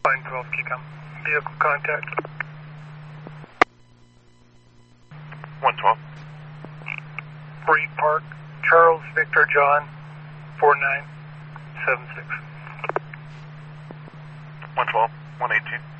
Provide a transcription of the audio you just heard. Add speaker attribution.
Speaker 1: Line 12, Kicom. Vehicle contact.
Speaker 2: 112.
Speaker 1: Breed Park, Charles Victor John, 4976.
Speaker 2: 112, 118.